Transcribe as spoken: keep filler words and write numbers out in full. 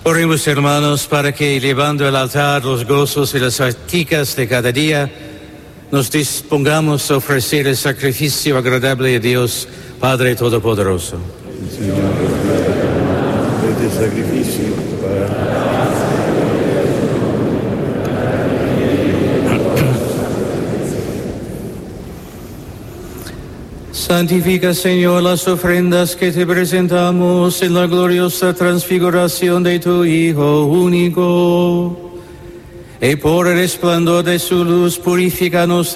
Oremos, hermanos, para que, llevando al altar los gozos y las prácticas de cada día, nos dispongamos a ofrecer el sacrificio agradable a Dios, Padre Todopoderoso. Señor, este sacrificio para... Santifica, Señor, las ofrendas que te presentamos en la gloriosa transfiguración de tu Hijo único. Y por el resplandor de su luz, purifícanos